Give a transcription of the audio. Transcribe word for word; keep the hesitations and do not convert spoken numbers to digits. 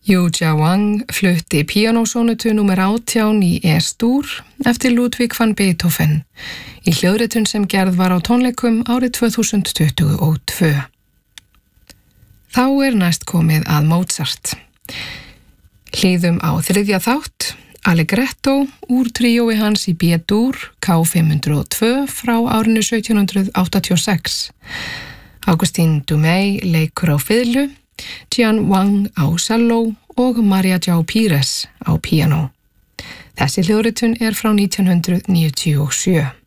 Yujia Wang flutti píanósónutu númer átján í E-stúr eftir Ludwig van Beethoven í hljóðritun sem gerð var á tónleikum árið tvö þúsund tuttugu og tvö. Þá er næst komið að Mozart. Hlýðum á þriðja þátt, Allegretto úr tríói hans í B-dúr K fimm hundruð og tvö frá árinu sautján hundrað áttatíu og sex. Augustin Dumay leikur á fiðlu, Jian Wang á selló og Maria João Pires á píanó. Þessi hljóðritun er frá nítján hundruð níutíu og sjö.